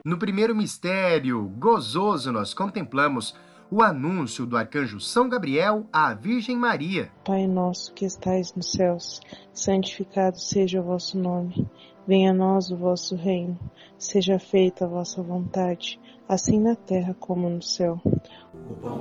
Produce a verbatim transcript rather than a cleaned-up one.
No primeiro mistério gozoso, nós contemplamos o anúncio do arcanjo São Gabriel à Virgem Maria. Pai nosso que estais nos céus, santificado seja o vosso nome. Venha a nós o vosso reino. Seja feita a vossa vontade, assim na terra como no céu. O pão